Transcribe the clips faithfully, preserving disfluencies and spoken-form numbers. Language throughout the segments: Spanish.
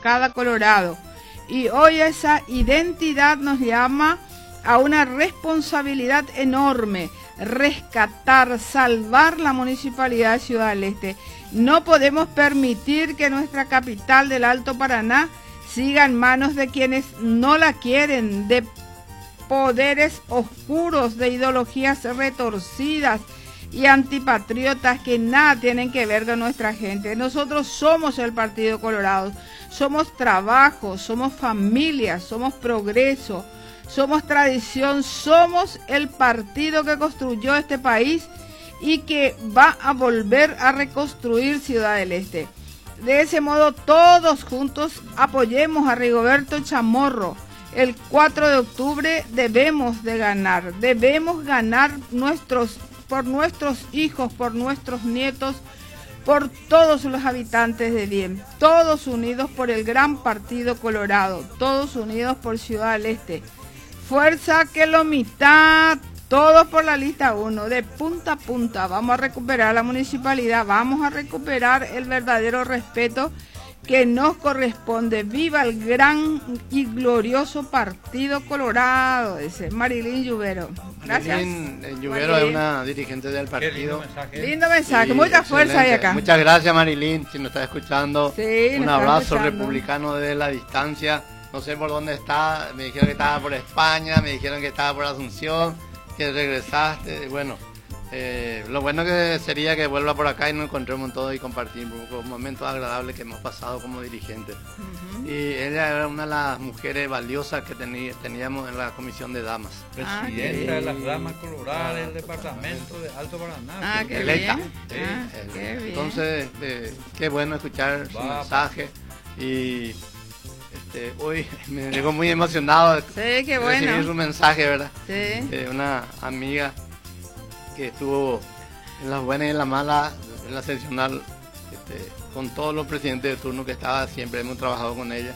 cada colorado. Y hoy esa identidad nos llama a una responsabilidad enorme, rescatar, salvar la Municipalidad de Ciudad del Este. No podemos permitir que nuestra capital del Alto Paraná siga en manos de quienes no la quieren, de poderes oscuros, de ideologías retorcidas y antipatriotas que nada tienen que ver con nuestra gente. Nosotros somos el Partido Colorado, somos trabajo, somos familia, somos progreso, somos tradición, somos el partido que construyó este país y que va a volver a reconstruir Ciudad del Este. De ese modo, todos juntos apoyemos a Rigoberto Chamorro. El cuatro de octubre debemos de ganar, debemos ganar nuestros, por nuestros hijos, por nuestros nietos, por todos los habitantes de bien, todos unidos por el gran Partido Colorado, todos unidos por Ciudad del Este. Fuerza que lo mitad, todos por la lista uno, de punta a punta. Vamos a recuperar la municipalidad, vamos a recuperar el verdadero respeto que nos corresponde. Viva el gran y glorioso Partido Colorado, dice Marilyn Lluvero. Gracias. Marilyn Lluvero Marilyn. Es una dirigente del partido. Lindo mensaje, lindo mensaje. Mucha fuerza hay acá. Muchas gracias, Marilyn, si nos está escuchando. Sí, un abrazo republicano desde la distancia. No sé por dónde está, me dijeron que estaba por España, me dijeron que estaba por Asunción, que regresaste. Bueno, eh, lo bueno que sería que vuelva por acá y nos encontremos todos y compartir un momentos agradables que hemos pasado como dirigentes. Uh-huh. Y ella era una de las mujeres valiosas que tení, teníamos en la comisión de damas. Presidenta ah, de las damas coloradas del departamento de Alto Paraná. Ah, qué electa. bien. Sí, ah, eh, qué bien. Entonces, eh, qué bueno escuchar su Va, mensaje y... Este, hoy me dejó muy emocionado sí, qué de bueno. recibir su mensaje, ¿verdad? Sí. Eh, una amiga que estuvo en las buenas y en las malas, en la seccional, este, con todos los presidentes de turno que estaba, siempre hemos trabajado con ella.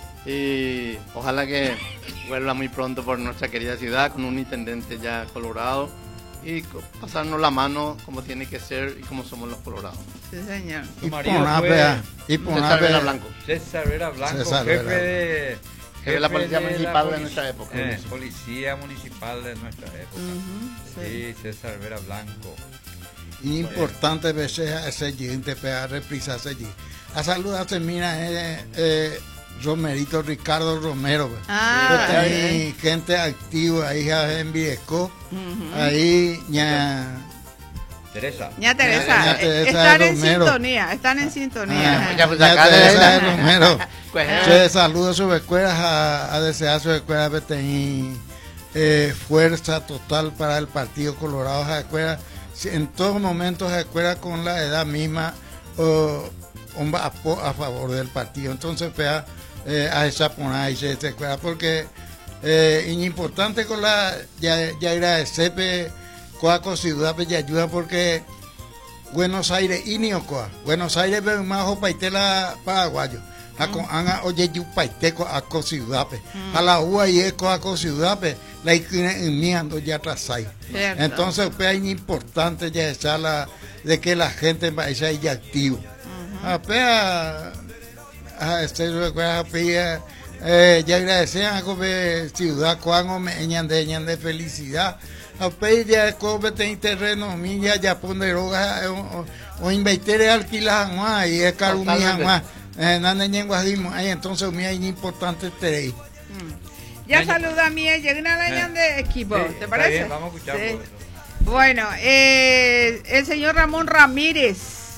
Y ojalá que vuelva muy pronto por nuestra querida ciudad, con un intendente ya colorado, y pasarnos la mano como tiene que ser y como somos los colorados. Sí, señor. Tu marido fue y César Vera Blanco. César Vera Blanco, César jefe Vera. de... Jefe de la Policía Municipal la de polic nuestra época. Eh, policía Municipal de nuestra época. Uh-huh, sí. sí, César Vera Blanco. Importante veces ese gente para reprisarse allí. A saludarse, mira, eh, eh, Romerito Ricardo Romero. Ah, hay gente activa ahí en Viesco. Uh-huh. Ahí ya. Teresa. Ya Teresa, ya, Teresa están en Romero. sintonía, están en sintonía. Ah, ya, pues acá ya Teresa de Romero. Pues, saludos a sus escuelas, a, a desear a sus escuelas que tengan eh, fuerza total para el Partido Colorado. Esa escuela, en todos momentos, esa escuela con la edad misma uh, a, a favor del partido. Entonces, vea, eh, a esa poner esa escuela, porque eh, es importante con la ya, ya agradecer Coaco ciudad pues ayuda porque Buenos Aires y Niocoa Buenos Aires ve más o paitela paraguayo a con anga oye yu paiteco a co ciudad a la ua y eco a co ciudad la imiando ya atrasai. Entonces pues es importante ya esa la de que la gente vaya ya activo a pea a este recuerda pea eh, ya agradecen a comer ciudad cuando me ñande ñande felicidad a pedir ya cómete en terreno mía ya poner hojas o, o invertir alquilar más y es caro mía más nada ñenguadimo ahí entonces mía es importante tener ya saluda a mí lleguen a la ñan de equipo sí, ¿te parece? Bien, vamos a escuchar sí. Bueno eh, el señor Ramón Ramírez,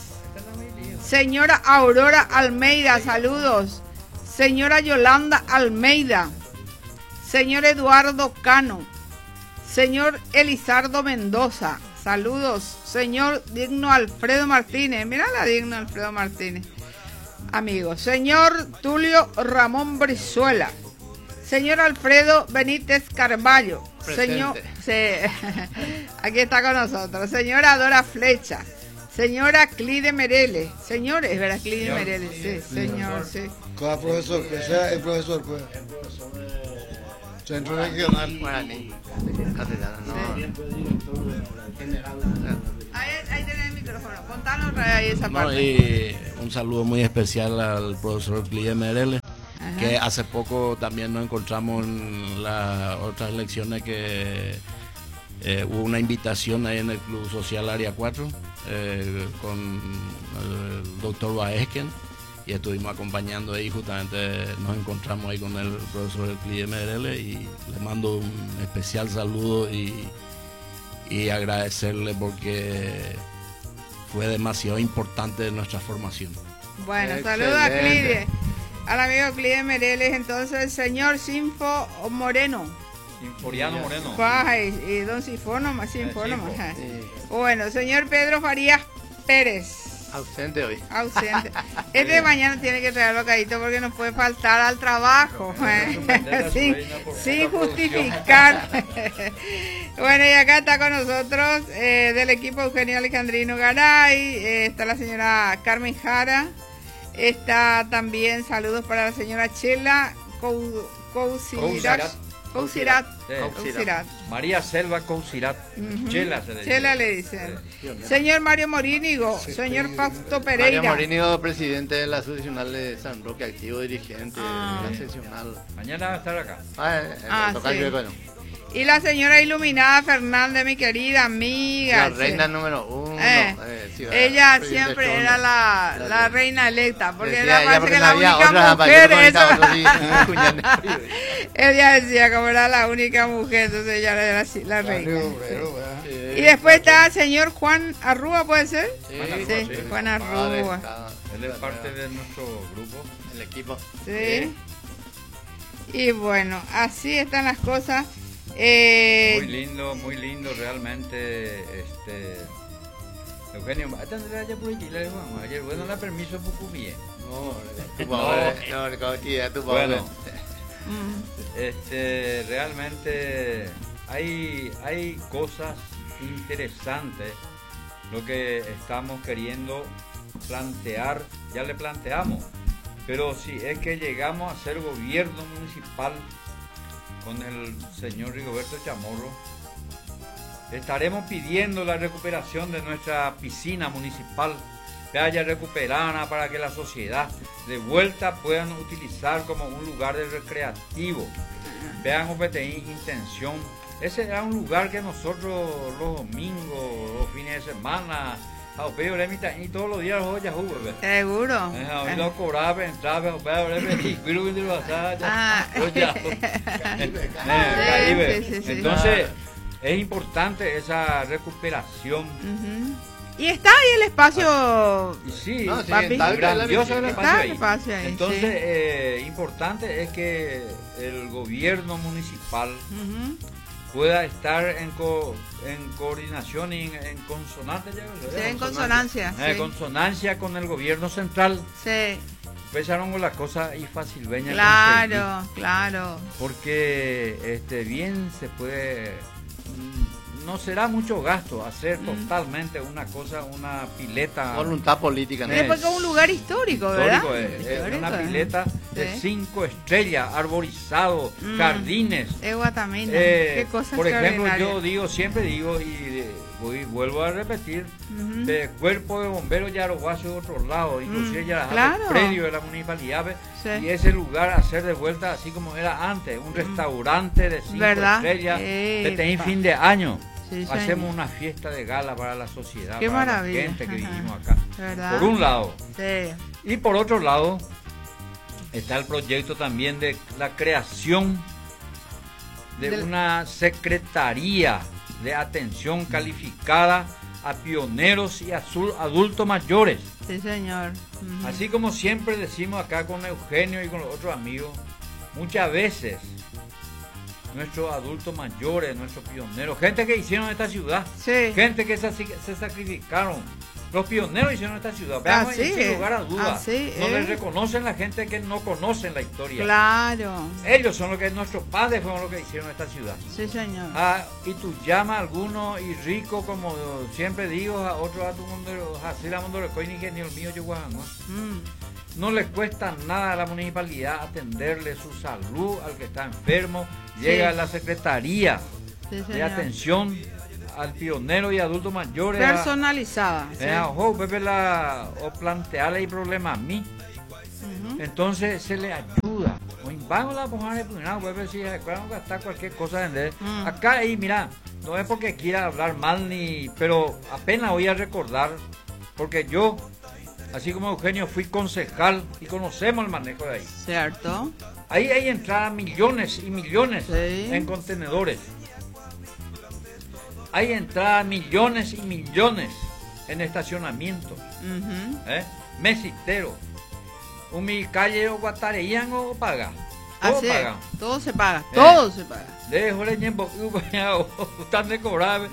señora Aurora Almeida, saludos, señora Yolanda Almeida, señor Eduardo Cano, señor Elizardo Mendoza, saludos, señor Digno Alfredo Martínez, mira la Digno Alfredo Martínez, amigos, señor Tulio Ramón Brizuela, señor Alfredo Benítez Carballo, señor, se, aquí está con nosotros, señora Dora Flecha, señora Clide Mereles, señores, ¿verdad? Clide señor, Mereles, sí, sí, señor, sí. ¿Cuál profesor? Que sea el profesor, pues. El profesor de... Centro Regional. Guaraní. Castellano, no. Ahí, ahí tenés el micrófono, contanos ahí esa no, parte. Y un saludo muy especial al profesor Clide Mereles, Ajá. Que hace poco también nos encontramos en las otras elecciones que eh, hubo una invitación ahí en el Club Social Área cuatro eh, con el doctor Baesken, y estuvimos acompañando ahí, justamente nos encontramos ahí con el profesor Euclides Medrele, y le mando un especial saludo y, y agradecerle porque fue demasiado importante en nuestra formación. Bueno, Excelente. saludos a Euclides, al amigo Euclides Mereles. Entonces, el señor Sinfo Moreno. Sinforiano Moreno. Faja y, y don Sinfono más Sinfono Sinfo. más. Sí. Bueno, señor Pedro Farías Pérez. Ausente hoy. Ausente. Este de mañana tiene que traer bocadito porque no puede faltar al trabajo. eh, sin, sin justificar. Bueno, y acá está con nosotros eh, del equipo Eugenio Alejandrino Garay. Eh, está la señora Carmen Jara. Está también saludos para la señora Chela Cou- Cousirat. Cousirat. Sí. Cousirat. María Selva Cousirat. Ujú. Chela se le Chela dice. le dicen. Sí. Señor Mario Morínigo, señor Fausto Mario Pereira. Morínigo, presidente de la Asociacional de San Roque, activo dirigente Ah. de la seccional. Mañana va a estar acá. Ah, eh, eh, Ah, tocayo, sí. bueno. Y la señora Iluminada Fernández, mi querida amiga. La reina sí. número uno. Eh, eh, ciudad- Ella Soy siempre Lechona. era la, La la reina. reina electa, porque Decía era ella, parece porque que no la había única otra, mujer. yo Eso. comentaba otro día, cuñane. Ella decía como era la única mujer, entonces ella era la, la reina. Barrio Obrero, ¿verdad? Eh, Y después está el señor Juan Arrúa, ¿puede ser? Sí, Juan Arrúa, Sí, sí. Juan padre, Arrúa. está- Él es parte de nuestro grupo. el equipo. Sí. Y bueno, así están las cosas. Eh, Muy lindo, muy lindo realmente. Este Eugenio, atender allá por aquí, le digo, vamos, ayer, bueno, la permiso poco bien. No, tu pobre, no, recoquilla, tu pobre. Bueno, mm, este, realmente hay, hay cosas interesantes. Lo que estamos queriendo plantear, ya le planteamos, pero si es que llegamos a ser gobierno municipal con el señor Rigoberto Chamorro, estaremos pidiendo la recuperación de nuestra piscina municipal, que haya recuperada para que la sociedad de vuelta puedan utilizar como un lugar de recreativo. Vean O P T I intención. Ese era un lugar que nosotros los domingos, los fines de semana, a O P y todos los días los ya jugo, ¿verdad? seguro. A mí lo cobraba, entraba, a O P y cuilo que te lo pasaba, Ah. ya. Sí, sí, sí. Entonces, es importante esa recuperación. Ujú. Y está ahí el espacio. Y sí, No, sí, papi. está grandioso el Está espacio el ahí. espacio ahí, Entonces, sí. eh, importante es que el gobierno municipal Ujú. pueda estar en, co- en coordinación y en, en consonante, ya, Sí, en consonancia. Eh, Sí. consonancia con el gobierno central. Sí. Empezaron con las cosas y fácilmente Claro, claro. porque este bien se puede, mm, no será mucho gasto hacer Mm. totalmente una cosa, una pileta Voluntad política, ¿no? Eh, Después es un lugar histórico, ¿verdad? histórico, eh, es Histórico, una ¿eh? pileta de Sí. cinco estrellas, arborizado, Mm. jardines. Es Guatamina. Eh, Qué cosa por ejemplo, extraordinaria. yo digo, siempre digo y eh, voy, vuelvo a repetir, Ujú. de cuerpo de bomberos Yaroguazo de otro lado, inclusive Mm, ya claro. el predio de la municipalidad, ¿ve? Sí. Y ese lugar hacer de vuelta así como era antes, un restaurante de cinco ¿Verdad? estrellas, Epa. que tenía fin de año. Sí, señor. Hacemos una fiesta de gala para la sociedad, Qué para maravilla. la gente que Ajá. vivimos acá. ¿Verdad? Por un lado. Sí. Y por otro lado, está el proyecto también de la creación de Del- una secretaría de atención calificada a pioneros y a su- adultos mayores. Sí, señor. Ujú. Así como siempre decimos acá con Eugenio y con los otros amigos, muchas veces nuestros adultos mayores, nuestros pioneros, gente que hicieron esta ciudad, Sí. gente que se, se sacrificaron. Los pioneros hicieron esta ciudad. Veamos, Así sin es, lugar a dudas. así no es. les reconocen la gente que no conocen la historia. Claro. Ellos son los que nuestros padres fueron los que hicieron esta ciudad. Sí, señor. Ah, y tú llamas a algunos y rico, como siempre digo, a otros a tu mundo, así la mundo ni que ni el mío yo guajango. Mm. No le cuesta nada a la municipalidad atenderle su salud al que está enfermo. Sí. Llega a la secretaría Sí, de señor. atención al pionero y adultos mayores. a- Personalizada. sí. Eh, ojo, Pepe, la, o plantearle el problema a mí. Ujú. Entonces se le ayuda. vamos a poner una web si recuerdan gastar cualquier cosa en Mm. acá ahí mira, no es porque quiera hablar mal ni, pero apenas voy a recordar, porque yo, así como Eugenio, fui concejal y conocemos el manejo de ahí. Cierto. Ahí hay entradas millones y millones Sí. en contenedores. Hay entradas millones y millones en estacionamientos. Ujú. ¿Eh? Mesitero. Un mi calle o guatareían o paga. Todo Así es, pagan. todo se paga, Eh. todo se paga. Dejo el ñembo, están de cobrar,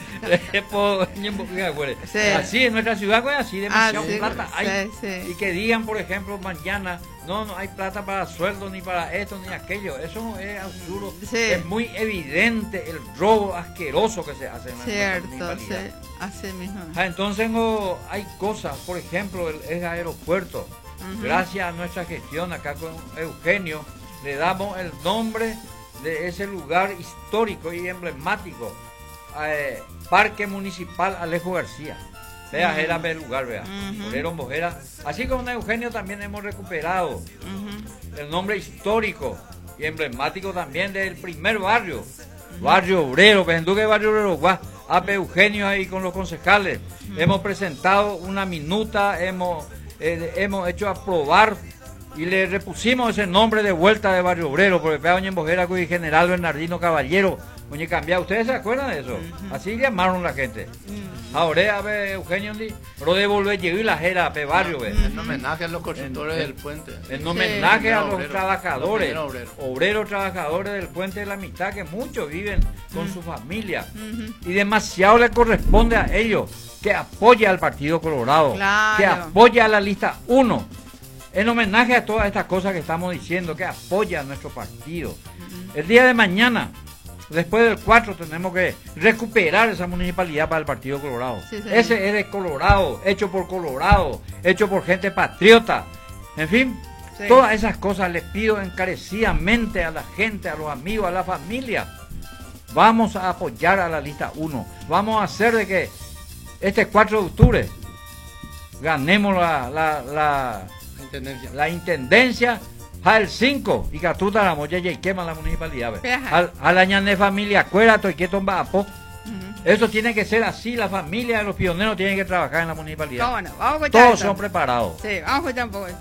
Sí. así en nuestra ciudad, pues así demasiado Ah, sí, plata sí, hay. sí. Y que digan, por ejemplo, mañana, no, no hay plata para sueldo, ni para esto, ni aquello. Eso es absurdo. Sí. Es muy evidente el robo asqueroso que se hace en la Cierto, municipalidad. sí, así mismo. Ah, entonces no, hay cosas, por ejemplo, el, el aeropuerto. Ujú. Gracias a nuestra gestión acá con Eugenio, le damos el nombre de ese lugar histórico y emblemático, eh, Parque Municipal Alejo García. Vea, Ujú. era el lugar, vea. Ujú. Bolero Mojera. Así como en Eugenio también hemos recuperado Ujú. el nombre histórico y emblemático también del primer barrio, Barrio Obrero, Penduque Barrio Obrero, Guá, A P Eugenio ahí con los concejales. Hemos presentado una minuta, hemos, eh, hemos hecho aprobar y le repusimos ese nombre de vuelta de Barrio Obrero, porque pega doña Embojera con el general Bernardino Caballero, doña cambiado. ¿Ustedes se acuerdan de eso? Así llamaron la gente. Ahora, a ver, Eugenio, pero devolver llegó y la jera a P Barrio, ve. En homenaje a los constructores En- del puente. En homenaje a los Obrero, trabajadores, los primeros obreros. obreros trabajadores del Puente de la Amistad, que muchos viven con su familia. Ujú. Y demasiado le corresponde a ellos que apoye al Partido Colorado, Claro. que apoye a la lista uno. En homenaje a todas estas cosas que estamos diciendo, que apoya a nuestro partido. El día de mañana, después del cuatro, tenemos que recuperar esa municipalidad para el Partido Colorado. Sí, señor. Ese es de Colorado, hecho por Colorado, hecho por gente patriota. En fin, Sí. todas esas cosas les pido encarecidamente a la gente, a los amigos, a la familia. Vamos a apoyar a la lista uno. Vamos a hacer de que este cuatro de octubre ganemos la, la, la, Intendencia. la intendencia al cinco y catuta la moya y quema la municipalidad. ve. Peja. Al, al añade familia cuera to y que tomba apo. Ujú. Eso tiene que ser así, la familia de los pioneros tienen que trabajar en la municipalidad. ¿Cómo no? Vamos a escuchar Todos esto. son preparados. Sí, vamos a escuchar un poco. esto.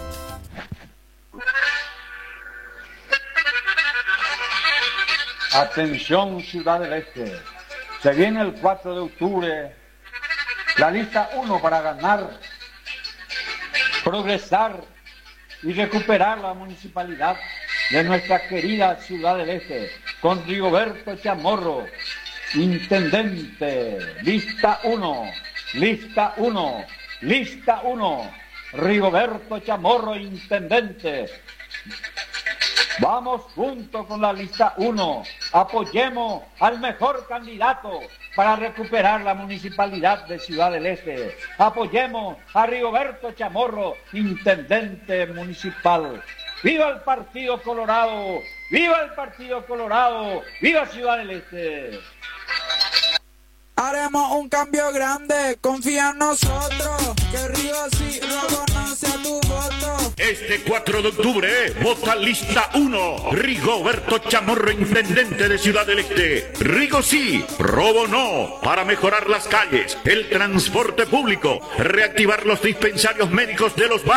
Atención Ciudad del Este, se viene el cuatro de octubre, la lista uno para ganar, progresar y recuperar la municipalidad de nuestra querida Ciudad del Este, con Rigoberto Chamorro, intendente, lista uno, lista uno, lista uno, Rigoberto Chamorro, intendente. Vamos juntos con la lista uno, apoyemos al mejor candidato para recuperar la municipalidad de Ciudad del Este. Apoyemos a Rigoberto Chamorro, intendente municipal. ¡Viva el Partido Colorado! ¡Viva el Partido Colorado! ¡Viva Ciudad del Este! Haremos un cambio grande, confía en nosotros, que Río sí reconoce a tu voto. Este cuatro de octubre, vota lista uno, Rigoberto Chamorro, intendente de Ciudad del Este. Rigo sí, robo no, para mejorar las calles, el transporte público, reactivar los dispensarios médicos de los barrios.